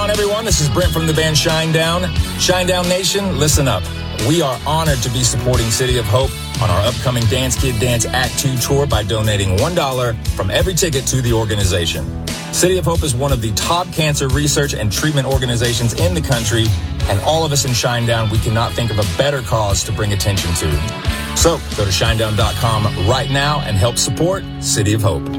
on, everyone? This is Brent from the band Shinedown. Shinedown Nation, listen up. We are honored to be supporting City of Hope on our upcoming Dance Kid Dance Act 2 tour by donating $1 from every ticket to the organization. City of Hope is one of the top cancer research and treatment organizations in the country, and all of us in Shinedown, we cannot think of a better cause to bring attention to. So go to shinedown.com right now and help support City of Hope.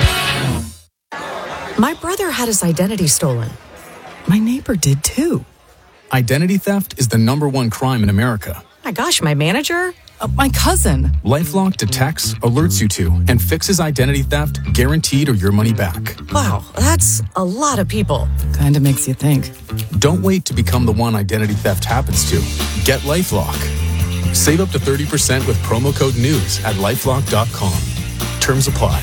My brother had his identity stolen. My neighbor did too. Identity theft is the #1 crime in America. My gosh, my manager? My cousin. LifeLock detects, alerts you to, and fixes identity theft guaranteed or your money back. Wow, that's a lot of people. Kinda makes you think. Don't wait to become the one identity theft happens to. Get LifeLock. Save up to 30% with promo code NEWS at LifeLock.com. Terms apply.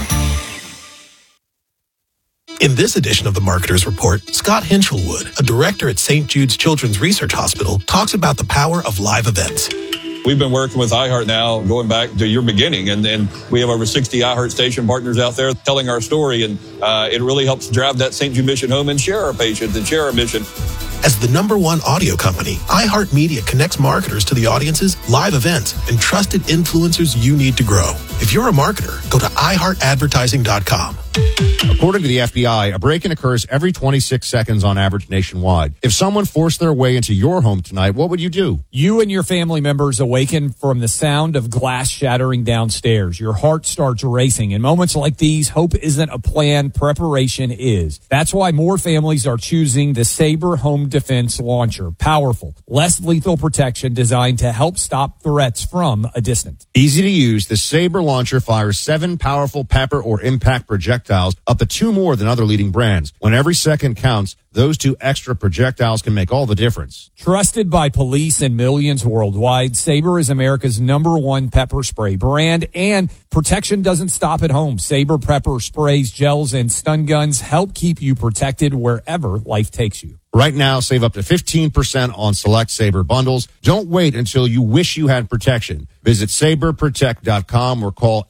In this edition of the Marketer's Report, Scott Hinchelwood, a director at St. Jude's Children's Research Hospital, talks about the power of live events. We've been working with iHeart now going back to your beginning, and we have over 60 iHeart station partners out there telling our story, and it really helps drive that St. Jude mission home and share our patients and share our mission. As the #1 audio company, iHeartMedia connects marketers to the audiences, live events, and trusted influencers you need to grow. If you're a marketer, go to iHeartAdvertising.com. According to the FBI, a break-in occurs every 26 seconds on average nationwide. If someone forced their way into your home tonight, what would you do? You and your family members awaken from the sound of glass shattering downstairs. Your heart starts racing. In moments like these, hope isn't a plan, preparation is. That's why more families are choosing the Sabre Home Defense Launcher. Powerful, less lethal protection designed to help stop threats from a distance. Easy to use, the Sabre launcher fires 7 powerful pepper or impact projectiles, up to 2 more than other leading brands. When every second counts, those 2 extra projectiles can make all the difference. Trusted by police and millions worldwide, Sabre is America's #1 pepper spray brand, and protection doesn't stop at home. Sabre pepper sprays, gels, and stun guns help keep you protected wherever life takes you. Right now, save up to 15% on select Sabre bundles. Don't wait until you wish you had protection. Visit SabreProtect.com or call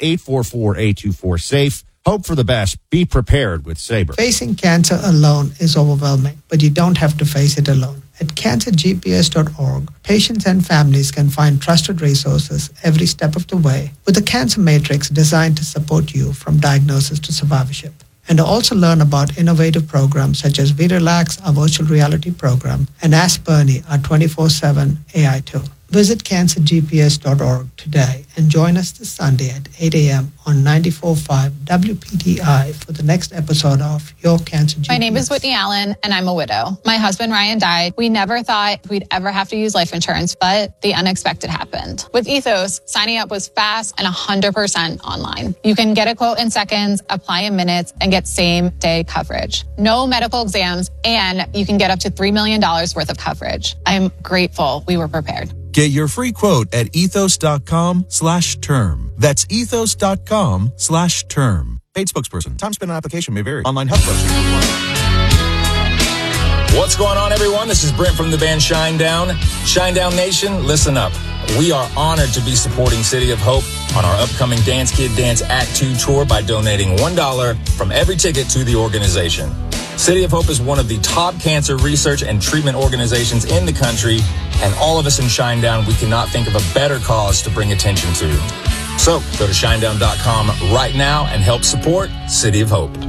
844-824-SAFE. Hope for the best. Be prepared with Sabre. Facing cancer alone is overwhelming, but you don't have to face it alone. At cancergps.org, patients and families can find trusted resources every step of the way with a cancer matrix designed to support you from diagnosis to survivorship. And also learn about innovative programs such as VRelax, our virtual reality program, and Ask Bernie, our 24/7 AI tool. Visit cancergps.org today and join us this Sunday at 8 a.m. on 94.5 WPTI for the next episode of Your Cancer GPS. My name is Whitney Allen, and I'm a widow. My husband, Ryan, died. We never thought we'd ever have to use life insurance, but the unexpected happened. With Ethos, signing up was fast and 100% online. You can get a quote in seconds, apply in minutes, and get same-day coverage. No medical exams, and you can get up to $3 million worth of coverage. I'm grateful we were prepared. Get your free quote at ethos.com/term. That's ethos.com/term. Paid spokesperson. Time spent on application may vary. Online health questions. What's going on, everyone? This is Brent from the band Shinedown. Shinedown Nation, listen up. We are honored to be supporting City of Hope on our upcoming Dance Kid Dance Act 2 tour by donating $1 from every ticket to the organization. City of Hope is one of the top cancer research and treatment organizations in the country, and all of us in Shinedown, we cannot think of a better cause to bring attention to. So go to shinedown.com right now and help support City of Hope.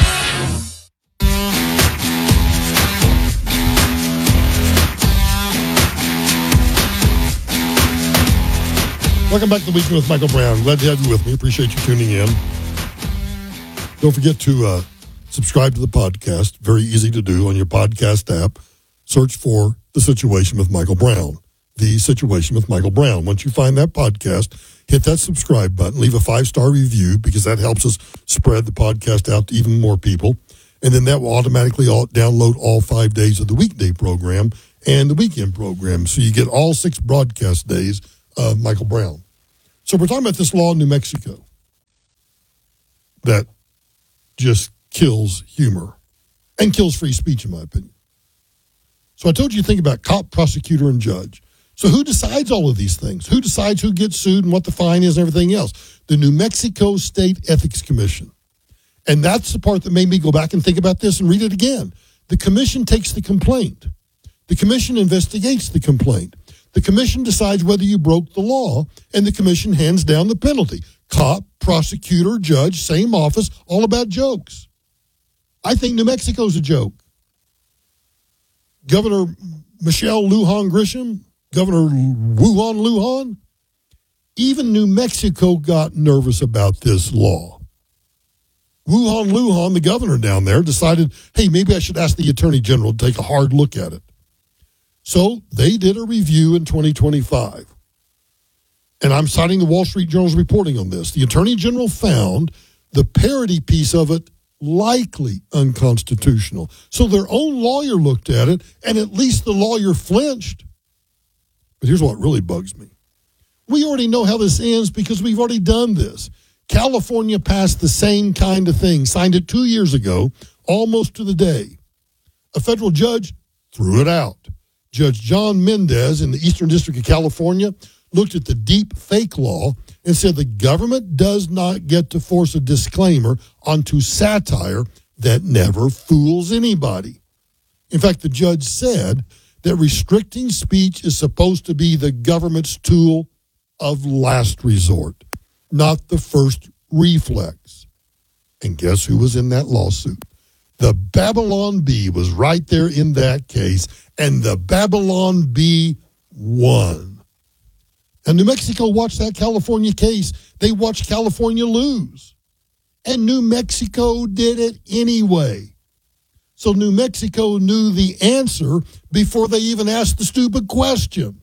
Welcome back to the Weekend with Michael Brown. Glad to have you with me. Appreciate you tuning in. Don't forget to subscribe to the podcast. Very easy to do on your podcast app. Search for The Situation with Michael Brown. The Situation with Michael Brown. Once you find that podcast, hit that subscribe button. Leave a 5-star review because that helps us spread the podcast out to even more people. And then that will automatically download all 5 days of the weekday program and the weekend program. So you get all 6 broadcast days of Michael Brown. So we're talking about this law in New Mexico that just kills humor and kills free speech, in my opinion. So I told you to think about cop, prosecutor, and judge. So who decides all of these things? Who decides who gets sued and what the fine is and everything else? The New Mexico State Ethics Commission. And that's the part that made me go back and think about this and read it again. The commission takes the complaint. The commission investigates the complaint. The commission decides whether you broke the law, and the commission hands down the penalty. Cop, prosecutor, judge, same office, all about jokes. I think New Mexico's a joke. Governor Michelle Lujan Grisham, Governor Wuhan Lujan, even New Mexico got nervous about this law. Wuhan Lujan, the governor down there, decided, hey, maybe I should ask the Attorney General to take a hard look at it. So they did a review in 2025. And I'm citing the Wall Street Journal's reporting on this. The Attorney General found the parody piece of it likely unconstitutional. So their own lawyer looked at it, and at least the lawyer flinched. But here's what really bugs me. We already know how this ends because we've already done this. California passed the same kind of thing, signed it 2 years ago, almost to the day. A federal judge threw it out. Judge John Mendez in the Eastern District of California looked at the deep fake law and said the government does not get to force a disclaimer onto satire that never fools anybody. In fact, the judge said that restricting speech is supposed to be the government's tool of last resort, not the first reflex. And guess who was in that lawsuit? The Babylon Bee was right there in that case, and the Babylon Bee won. And New Mexico watched that California case. They watched California lose. And New Mexico did it anyway. So New Mexico knew the answer before they even asked the stupid question.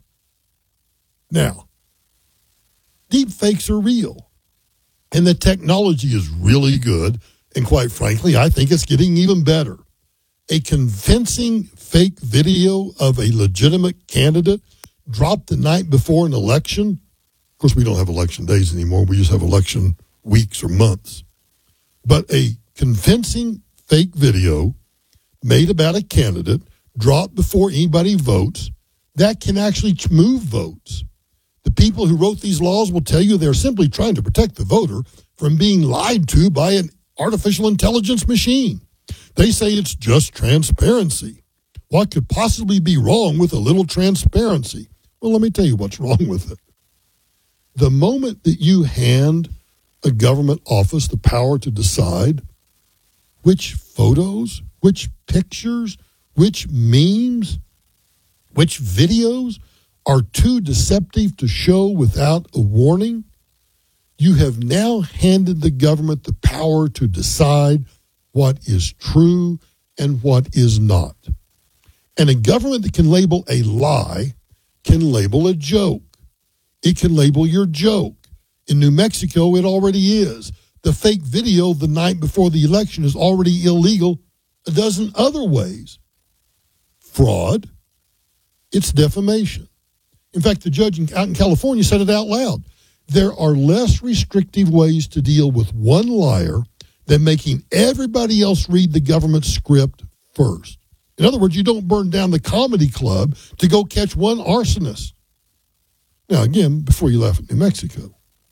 Now, deep fakes are real. And the technology is really good. And quite frankly, I think it's getting even better. A convincing fake video of a legitimate candidate dropped the night before an election. Of course, we don't have election days anymore. We just have election weeks or months. But a convincing fake video made about a candidate dropped before anybody votes, that can actually move votes. The people who wrote these laws will tell you they're simply trying to protect the voter from being lied to by an artificial intelligence machine. They say it's just transparency. What could possibly be wrong with a little transparency? Well, let me tell you what's wrong with it. The moment that you hand a government office the power to decide which photos, which pictures, which memes, which videos are too deceptive to show without a warning, you have now handed the government the power to decide what is true and what is not. And a government that can label a lie can label a joke. It can label your joke. In New Mexico, it already is. The fake video the night before the election is already illegal a dozen other ways. Fraud, it's defamation. In fact, the judge out in California said it out loud. There are less restrictive ways to deal with one liar than making everybody else read the government script first. In other words, you don't burn down the comedy club to go catch one arsonist. Now, again, before you laugh at New Mexico,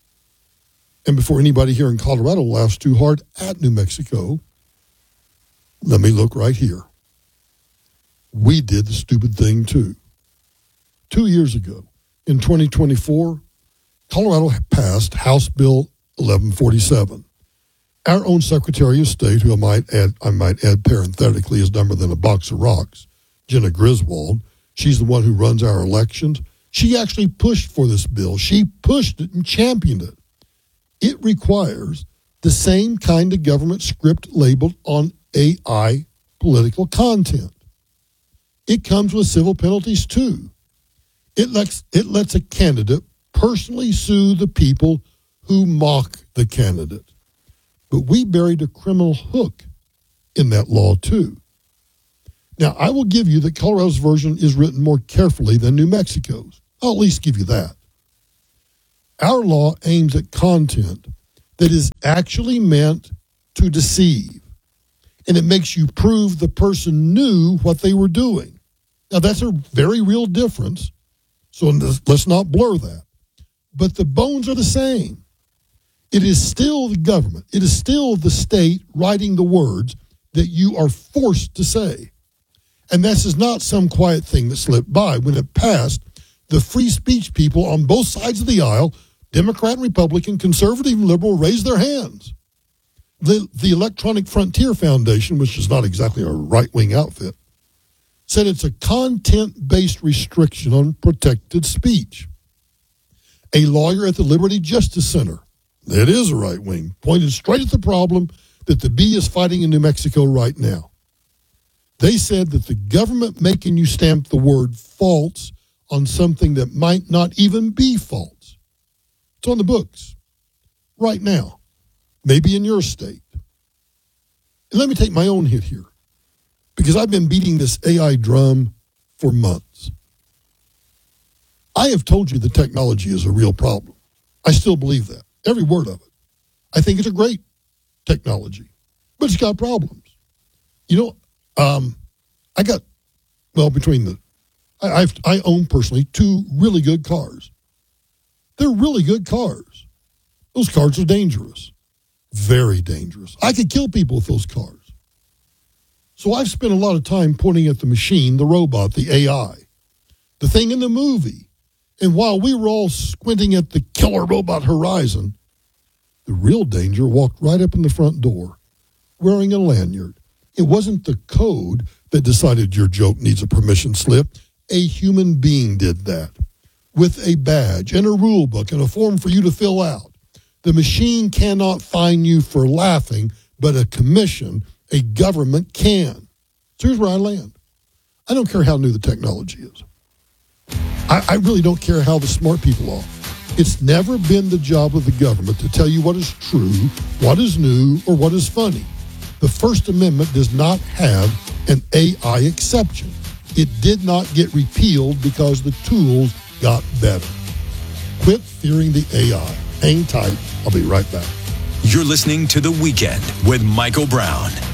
and before anybody here in Colorado laughs too hard at New Mexico, let me look right here. We did the stupid thing too. 2 years ago, in 2024, Colorado passed House Bill 1147. Our own Secretary of State, who I might add parenthetically is dumber than a box of rocks, Jenna Griswold, she's the one who runs our elections. She actually pushed for this bill. She pushed it and championed it. It requires the same kind of government script labeled on AI political content. It comes with civil penalties too. It lets a candidate personally sue the people who mock the candidate. But we buried a criminal hook in that law too. Now, I will give you that Colorado's version is written more carefully than New Mexico's. I'll at least give you that. Our law aims at content that is actually meant to deceive. And it makes you prove the person knew what they were doing. Now, that's a very real difference. So let's not blur that. But the bones are the same. It is still the government. It is still the state writing the words that you are forced to say. And this is not some quiet thing that slipped by. When it passed, the free speech people on both sides of the aisle, Democrat and Republican, conservative and liberal, raised their hands. The Electronic Frontier Foundation, which is not exactly a right-wing outfit, said it's a content-based restriction on protected speech. A lawyer at the Liberty Justice Center, that is a right-wing, pointed straight at the problem that the bee is fighting in New Mexico right now. They said that the government making you stamp the word false on something that might not even be false. It's on the books right now, maybe in your state. And let me take my own hit here, because I've been beating this AI drum for months. I have told you the technology is a real problem. I still believe that, every word of it. I think it's a great technology, but it's got problems. You know, I own personally 2 really good cars. They're really good cars. Those cars are dangerous, very dangerous. I could kill people with those cars. So I've spent a lot of time pointing at the machine, the robot, the AI, the thing in the movie. And while we were all squinting at the killer robot horizon, the real danger walked right up in the front door, wearing a lanyard. It wasn't the code that decided your joke needs a permission slip. A human being did that, with a badge and a rule book and a form for you to fill out. The machine cannot fine you for laughing, but a commission, a government can. So here's where I land. I don't care how new the technology is. I really don't care how the smart people are. It's never been the job of the government to tell you what is true, what is new, or what is funny. The First Amendment does not have an AI exception. It did not get repealed because the tools got better. Quit fearing the AI. Hang tight. I'll be right back. You're listening to The Weekend with Michael Brown.